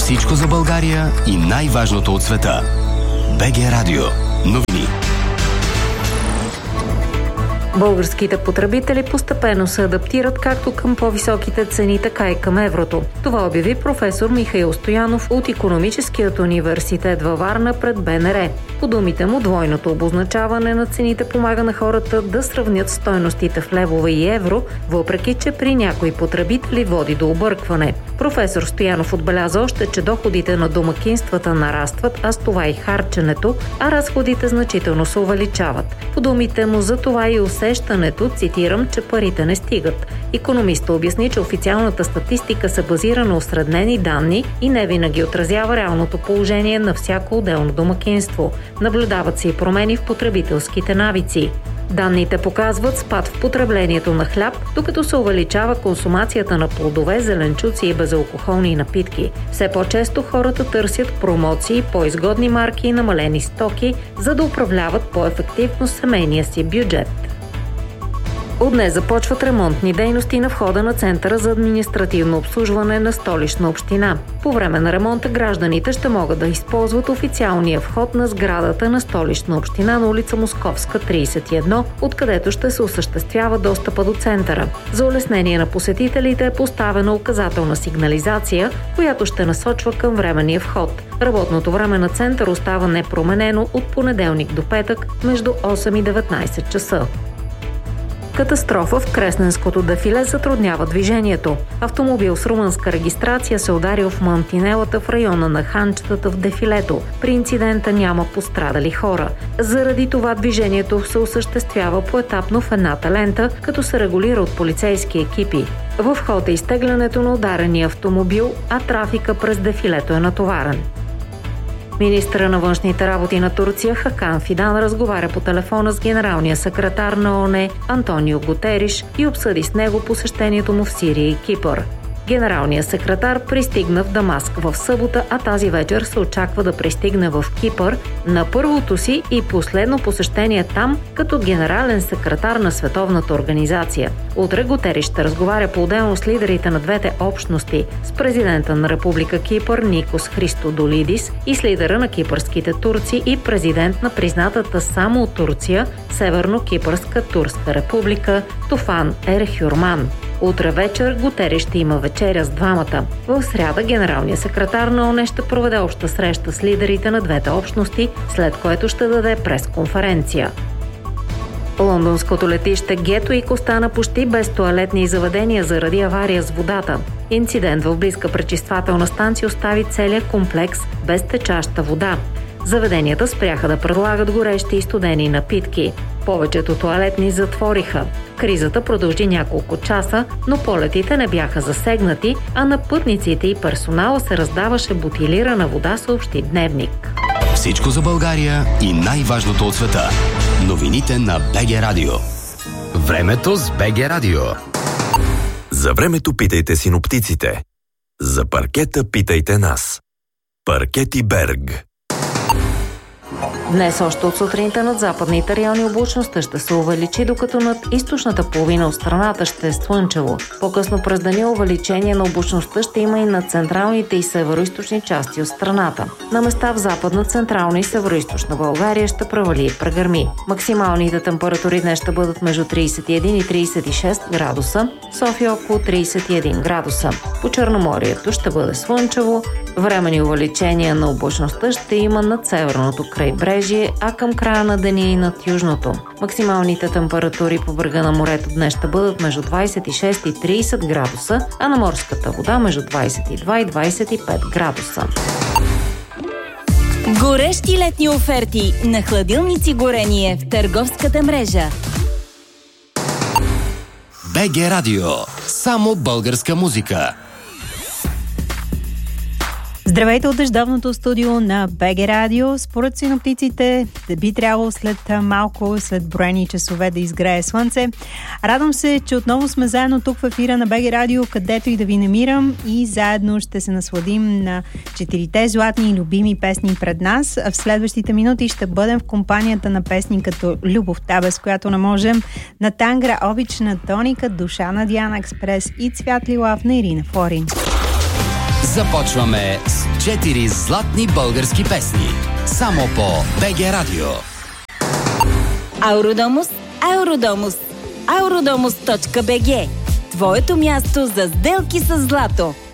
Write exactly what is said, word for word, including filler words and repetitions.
Всичко за България и най-важното от света. БГ Радио. Новини. Българските потребители постепенно се адаптират както към по-високите цени, така и към еврото. Това обяви професор Михаил Стоянов от Икономическият университет във Варна пред БНР. По думите му, двойното обозначаване на цените помага на хората да сравнят стойностите в левове и евро, въпреки че при някои потребители води до объркване. Професор Стоянов отбеляза още, че доходите на домакинствата нарастват, а с това и харченето, а разходите значително се увеличават. По думите му, за това и усещането, цитирам, че парите не стигат. Икономистът обясни, че официалната статистика се базира на осреднени данни и не винаги отразява реалното положение на всяко отделно домакинство. Наблюдават се и промени в потребителските навици. Данните показват спад в потреблението на хляб, докато се увеличава консумацията на плодове, зеленчуци и безалкохолни напитки. Все по-често хората търсят промоции, по-изгодни марки и намалени стоки, за да управляват по-ефективно семейния си бюджет. От днес започват ремонтни дейности на входа на Центъра за административно обслужване на Столична община. По време на ремонта гражданите ще могат да използват официалния вход на сградата на Столична община на улица Московска, тридесет и едно, откъдето ще се осъществява достъпа до центъра. За улеснение на посетителите е поставена указателна сигнализация, която ще насочва към временния вход. Работното време на центъра остава непроменено от понеделник до петък между осем и деветнайсет часа. Катастрофа в Кресненското дефиле затруднява движението. Автомобил с румънска регистрация се ударил в мантинелата в района на ханчетата в дефилето. При инцидента няма пострадали хора. Заради това движението се осъществява поетапно в едната лента, като се регулира от полицейски екипи. В ход е изтеглянето на ударения автомобил, а трафика през дефилето е натоварен. Министърът на външните работи на Турция Хакан Фидан разговаря по телефона с генералния секретар на ООН Антонио Гутериш и обсъди с него посещението му в Сирия и Кипър. Генералният секретар пристигна в Дамаск в събота, а тази вечер се очаква да пристигне в Кипър на първото си и последно посещение там като генерален секретар на Световната организация. Утре Гутериш ще разговаря по-отделно с лидерите на двете общности, с президента на Република Кипър Никос Христодолидис и с лидера на кипърските турци и президент на признатата само от Турция Северно-Кипърска турска република Туфан Ерхюрман. Утре вечер Гутериш ще има вечеря с двамата. В сряда генералният секретар на ООН ще проведе обща среща с лидерите на двете общности, след което ще даде пресконференция. Лондонското летище Гетуик остана почти без тоалетни заведения заради авария с водата. Инцидент в близка пречиствателна станция остави целия комплекс без течаща вода. Заведенията спряха да предлагат горещи и студени напитки. Повечето тоалетни затвориха. Кризата продължи няколко часа, но полетите не бяха засегнати, а на пътниците и персонала се раздаваше бутилирана вода, съобщи Дневник. Всичко за България и най-важното от света. Новините на БГ Радио. Времето с БГ Радио. За времето питайте синоптиците. За паркета питайте нас. Паркети Берг. Днес още от сутринта над западните райони облачността ще се увеличи, докато над източната половина от страната ще е слънчево. По-късно през деня увеличение на облачността ще има и на централните и североизточни части от страната. На места в западна, централна и североизточна България ще превали и прегърми. Максималните температури днес ще бъдат между тридесет и един и тридесет и шест градуса, София около тридесет и един градуса. По Черноморието ще бъде слънчево, временни увеличения на облачността ще има над северното крайбрежие, а към края на деня и над южното. Максималните температури по брега на морето днес ще бъдат между двадесет и шест и тридесет градуса, а на морската вода между двадесет и два и двадесет и пет градуса. Горещи летни оферти на хладилници горение в търговската мрежа. БГ Радио. Само българска музика. Здравейте от дъждовното студио на БГ Радио. Според синоптиците би трябвало след малко, след броени часове да изгрее слънце. Радвам се, че отново сме заедно тук в ефира на БГ Радио, където и да ви намирам, и заедно ще се насладим на четирите златни и любими песни пред нас. В следващите минути ще бъдем в компанията на песни като Любовта, без която не можем, на Тангра, Обична Тоника, Душа на Диана Експрес и Цвят Лилав на Ирина Флорин. Започваме с четири златни български песни. Само по БГ Радио. Ауродомус, Ауродомус, ауродомус точка би джи. Твоето място за сделки с злато.